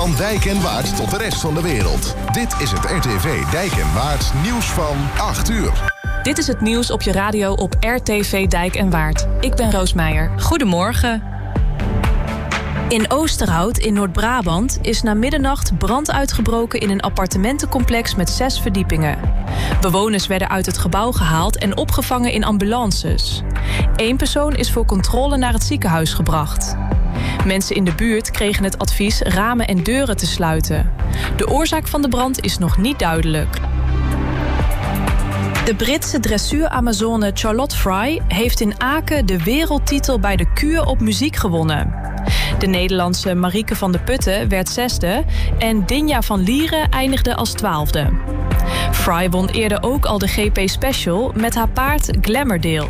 Van Dijk en Waard tot de rest van de wereld. Dit is het RTV Dijk en Waard nieuws van 8 uur. Dit is het nieuws op je radio op RTV Dijk en Waard. Ik ben Roos Meijer. Goedemorgen. In Oosterhout in Noord-Brabant is na middernacht brand uitgebroken in een appartementencomplex met 6 verdiepingen. Bewoners werden uit het gebouw gehaald en opgevangen in ambulances. 1 persoon is voor controle naar het ziekenhuis gebracht. Mensen in de buurt kregen het advies ramen en deuren te sluiten. De oorzaak van de brand is nog niet duidelijk. De Britse dressuur-Amazone Charlotte Fry heeft in Aken de wereldtitel bij de kuur op muziek gewonnen. De Nederlandse Marieke van der Putten werd 6e en Dinja van Lieren eindigde als 12e. Fry won eerder ook al de GP Special met haar paard Glamourdale.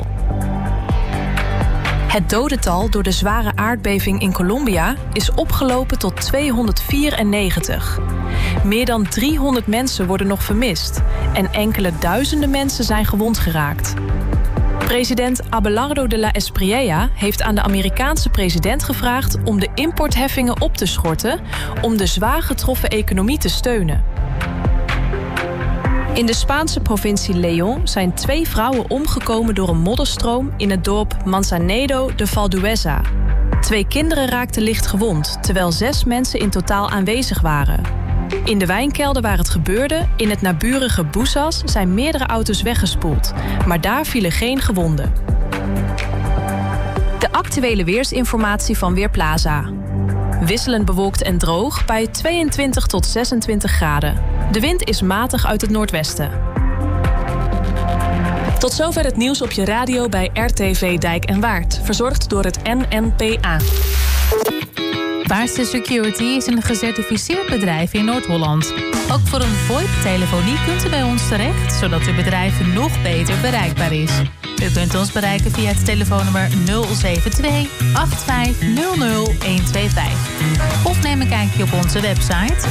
Het dodental door de zware aardbeving in Colombia is opgelopen tot 294. Meer dan 300 mensen worden nog vermist en enkele duizenden mensen zijn gewond geraakt. President Abelardo de la Espriella heeft aan de Amerikaanse president gevraagd om de importheffingen op te schorten om de zwaar getroffen economie te steunen. In de Spaanse provincie León zijn 2 vrouwen omgekomen door een modderstroom in het dorp Manzanedo de Valdueza. 2 kinderen raakten licht gewond, terwijl 6 mensen in totaal aanwezig waren. In de wijnkelder waar het gebeurde, in het naburige Bouzas, zijn meerdere auto's weggespoeld, maar daar vielen geen gewonden. De actuele weersinformatie van Weerplaza. Wisselend bewolkt en droog bij 22 tot 26 graden. De wind is matig uit het noordwesten. Tot zover het nieuws op je radio bij RTV Dijk en Waard. Verzorgd door het NNPA. Waardse Security is een gecertificeerd bedrijf in Noord-Holland. Ook voor een VoIP-telefonie kunt u bij ons terecht, zodat uw bedrijf nog beter bereikbaar is. U kunt ons bereiken via het telefoonnummer 072 8500 125. Of neem een kijkje op onze website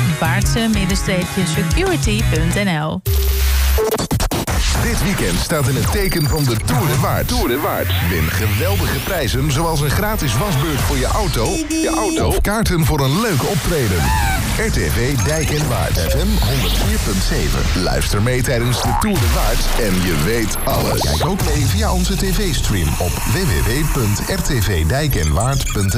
waardse-security.nl. Dit weekend staat in het teken van de Tour de Waard. Win geweldige prijzen zoals een gratis wasbeurt voor je auto of kaarten voor een leuk optreden. RTV Dijk en Waard FM 104.7. Luister mee tijdens de Tour de Waard en je weet alles. Kijk ook mee via onze tv-stream op www.rtvdijkenwaard.nl.